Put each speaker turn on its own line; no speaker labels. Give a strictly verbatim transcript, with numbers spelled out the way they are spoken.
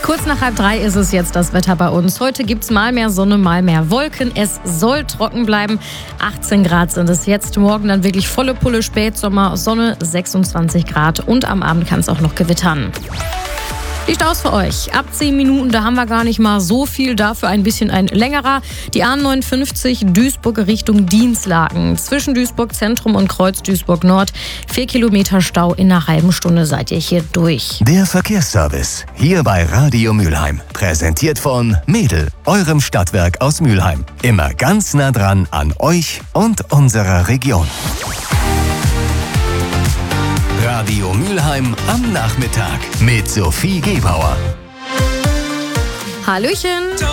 Kurz nach halb drei ist es jetzt das Wetter bei uns. Heute gibt es mal mehr Sonne, mal mehr Wolken. Es soll trocken bleiben. achtzehn Grad sind es jetzt. Morgen dann wirklich volle Pulle, Spätsommer, Sonne, sechsundzwanzig Grad. Und am Abend kann es auch noch gewittern. Die Staus für euch. Ab zehn Minuten, da haben wir gar nicht mal so viel, dafür ein bisschen ein längerer. Die A neunundfünfzig Duisburg Richtung Dinslaken. Zwischen Duisburg Zentrum und Kreuz Duisburg Nord. Vier Kilometer Stau, in einer halben Stunde seid ihr hier durch.
Der Verkehrsservice, hier bei Radio Mülheim. Präsentiert von Mädel, eurem Stadtwerk aus Mülheim. Immer ganz nah dran an euch und unserer Region. Radio Mülheim am Nachmittag mit Sophie Gebauer.
Hallöchen!